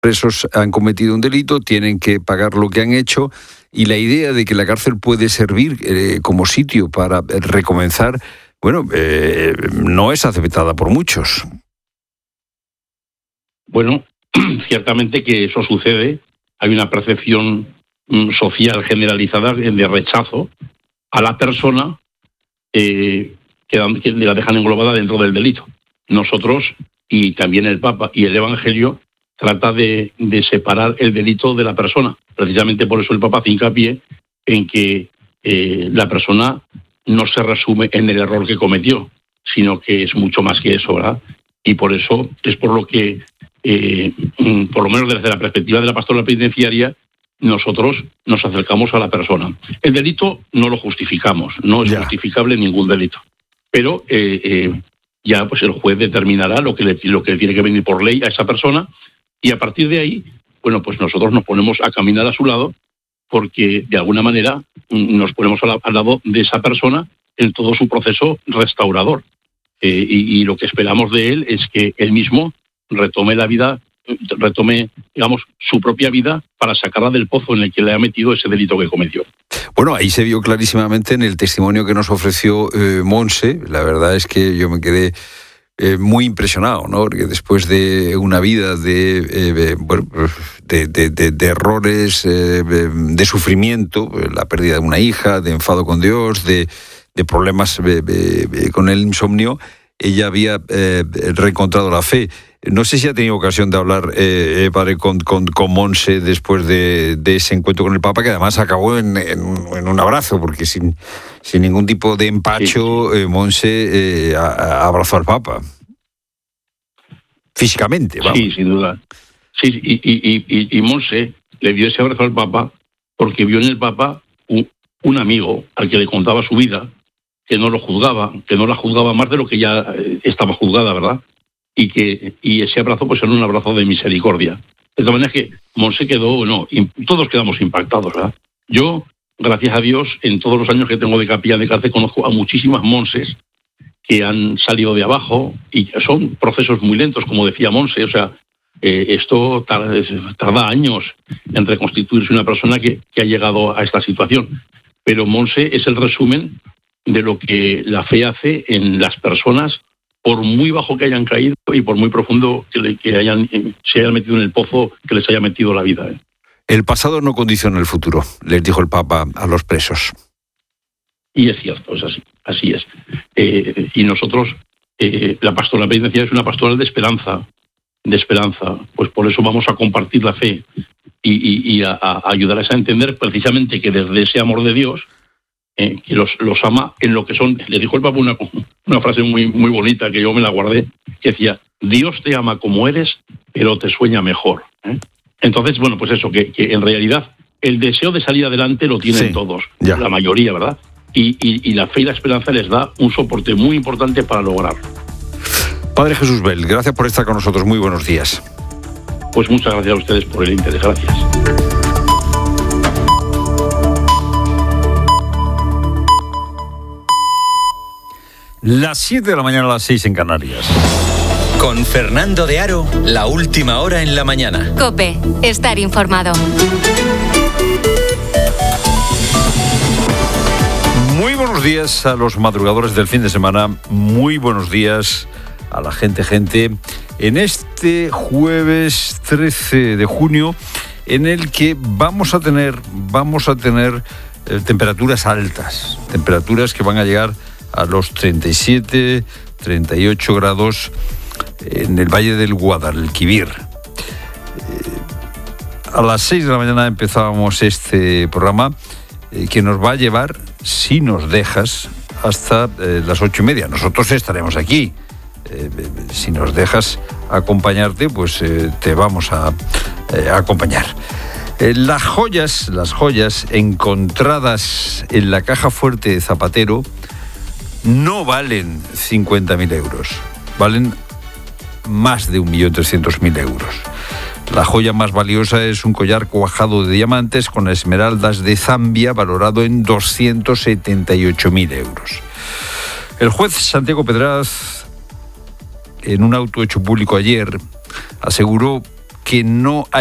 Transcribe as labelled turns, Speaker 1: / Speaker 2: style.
Speaker 1: presos han cometido un delito, tienen que pagar lo que han hecho, y la idea de que la cárcel puede servir como sitio para recomenzar, no es aceptada por muchos.
Speaker 2: Bueno, ciertamente que eso sucede. Hay una percepción social generalizada de rechazo a la persona que la dejan englobada dentro del delito. Nosotros, y también el Papa y el Evangelio, trata de separar el delito de la persona. Precisamente por eso el Papa hace hincapié en que la persona no se resume en el error que cometió, sino que es mucho más que eso, ¿verdad? Y por eso es por lo que, por lo menos desde la perspectiva de la pastoral penitenciaria, nosotros nos acercamos a la persona. El delito no lo justificamos, no es justificable ningún delito. Pero ya pues el juez determinará lo que le tiene que venir por ley a esa persona, y a partir de ahí, bueno, pues nosotros nos ponemos a caminar a su lado, porque de alguna manera nos ponemos al lado de esa persona en todo su proceso restaurador. Y lo que esperamos de él es que él mismo retome, digamos, su propia vida para sacarla del pozo en el que le ha metido ese delito que cometió.
Speaker 1: Bueno, ahí se vio clarísimamente en el testimonio que nos ofreció Montse. La verdad es que yo me quedé muy impresionado, ¿no? Porque después de una vida de errores, de sufrimiento, la pérdida de una hija, de enfado con Dios, de problemas con el insomnio, ella había reencontrado la fe. No sé si ha tenido ocasión de hablar, padre, con Montse después de ese encuentro con el Papa, que además acabó en un abrazo, porque sin ningún tipo de empacho, Montse abrazó al Papa. Físicamente, vamos.
Speaker 2: Sí, sin duda. Sí, y Montse le dio ese abrazo al Papa porque vio en el Papa un amigo al que le contaba su vida, que no lo juzgaba, que no la juzgaba más de lo que ya estaba juzgada, ¿verdad? Y ese abrazo pues era un abrazo de misericordia. De todas maneras que Montse quedó, todos quedamos impactados, ¿verdad? Yo, gracias a Dios, en todos los años que tengo de capellán de cárcel, conozco a muchísimas Montses que han salido de abajo, y son procesos muy lentos, como decía Montse. O sea, esto tarda años en reconstituirse una persona que ha llegado a esta situación. Pero Montse es el resumen de lo que la fe hace en las personas, por muy bajo que hayan caído y por muy profundo que se hayan metido en el pozo que les haya metido la vida.
Speaker 1: El pasado no condiciona el futuro, les dijo el Papa a los presos.
Speaker 2: Y es cierto, es así es. Y nosotros, la pastoral penitenciaria es una pastoral de esperanza, pues por eso vamos a compartir la fe y a ayudarles a entender precisamente que desde ese amor de Dios, que los ama en lo que son. Le dijo el Papa una frase muy, muy bonita, que yo me la guardé, que decía: Dios te ama como eres, pero te sueña mejor. Entonces, bueno, pues eso, que en realidad el deseo de salir adelante lo tienen todos, la mayoría, ¿verdad? Y la fe y la esperanza les da un soporte muy importante para lograrlo.
Speaker 1: Padre Jesús Bel, gracias por estar con nosotros. Muy buenos días.
Speaker 2: Pues muchas gracias a ustedes por el interés. Gracias.
Speaker 1: Las 7 de la mañana, a las 6 en Canarias.
Speaker 3: Con Fernando de Aro, la última hora en la mañana.
Speaker 4: COPE, estar informado.
Speaker 1: Muy buenos días a los madrugadores del fin de semana. Muy buenos días a la gente. En este jueves 13 de junio, en el que vamos a tener temperaturas altas. Temperaturas que van a llegar a los 37, 38 grados en el Valle del Guadalquivir. A las 6 de la mañana empezábamos este programa que nos va a llevar, si nos dejas, hasta las 8:30. Nosotros estaremos aquí. Si nos dejas acompañarte, pues te vamos a acompañar. Las joyas encontradas en la caja fuerte de Zapatero no valen 50.000 euros, valen más de 1.300.000 euros. La joya más valiosa es un collar cuajado de diamantes con esmeraldas de Zambia, valorado en 278.000 euros. El juez Santiago Pedraz, en un auto hecho público ayer, aseguró que no